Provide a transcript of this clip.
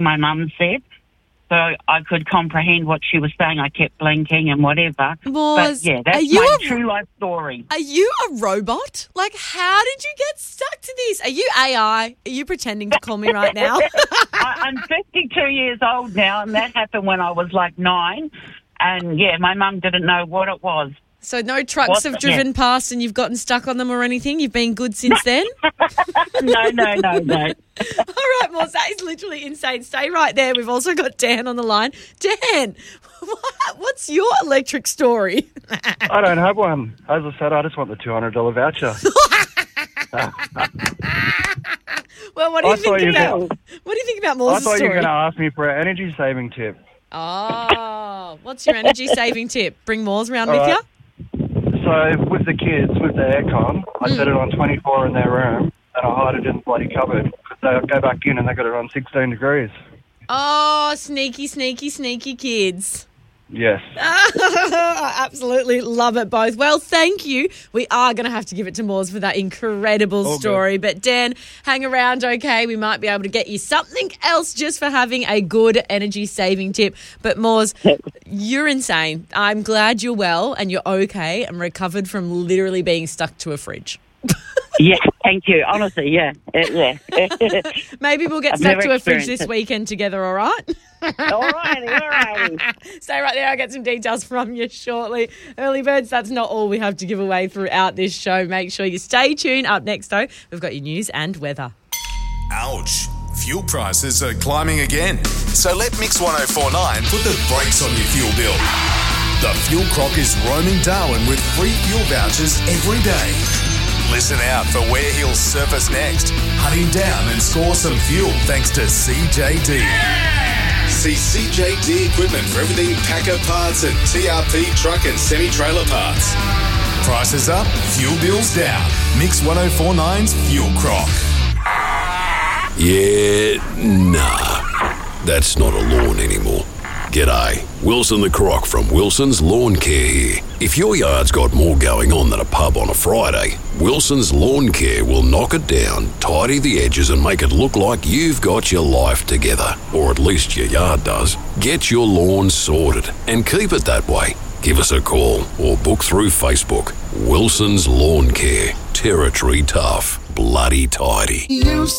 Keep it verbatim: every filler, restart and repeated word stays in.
my mum said. So I could comprehend what she was saying. I kept blinking and whatever. Moz, but yeah, that's my a, true life story. Are you a robot? Like, how did you get stuck to this? Are you A I? Are you pretending to call me right now? I, I'm fifty-two years old now, and that happened when I was like nine. And yeah, my mum didn't know what it was. So no trucks What? have driven Yeah. past and you've gotten stuck on them or anything? You've been good since then? no, no, no, no. All right, Moz, that is literally insane. Stay right there. We've also got Dan on the line. Dan, what, what's your electric story? I don't have one. As I said, I just want the two hundred dollars voucher. Well, what do you I thought think you about were- what do you think about I Moz's thought you story? were going to ask me for an energy saving tip. Oh, what's your energy saving tip? Bring Moz round All with right. you? So with the kids, with the aircon, I Mm. set it on twenty-four in their room and I hide it in the bloody cupboard because they'll go back in and they got it on sixteen degrees. Oh, sneaky, sneaky, sneaky kids. Yes. I absolutely love it both. Well, thank you. We are going to have to give it to Moz for that incredible All story. But Dan, hang around, okay? We might be able to get you something else just for having a good energy saving tip. But Moz, you're insane. I'm glad you're well and you're okay and recovered from literally being stuck to a fridge. Yeah, thank you. Honestly, yeah. Uh, yeah. Maybe we'll get I've stuck never to a fridge experienced this it. weekend together, all right? all righty, all righty. Stay right there. I'll get some details from you shortly. Early birds, that's not all we have to give away throughout this show. Make sure you stay tuned. Up next, though, we've got your news and weather. Ouch. Fuel prices are climbing again. So let Mix ten forty-nine put the brakes on your fuel bill. The Fuel Croc is roaming Darwin with free fuel vouchers every day. Listen out for where he'll surface next. Hunt him down and score some fuel thanks to C J D. See C J D equipment for everything Packer parts and T R P truck and semi-trailer parts. Prices up, fuel bills down. Mix ten forty-nine's Fuel Croc. Yeah, nah. That's not a lawn anymore. G'day, Wilson the Croc from Wilson's Lawn Care here. If your yard's got more going on than a pub on a Friday, Wilson's Lawn Care will knock it down, tidy the edges and make it look like you've got your life together. Or at least your yard does. Get your lawn sorted and keep it that way. Give us a call or book through Facebook. Wilson's Lawn Care. Territory tough. Bloody tidy.